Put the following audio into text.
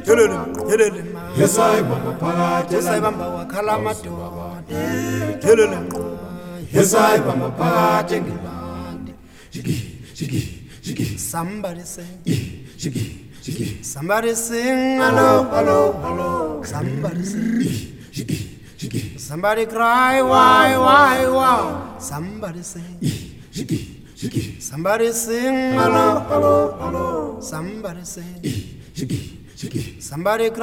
Yesayibamba phakathi usayibamba wakhala amadoda Yesayibamba phakathi ngibandi somebody sing Shiki somebody sing hello somebody sing somebody cry why somebody sing somebody sing hello somebody sing somebody cry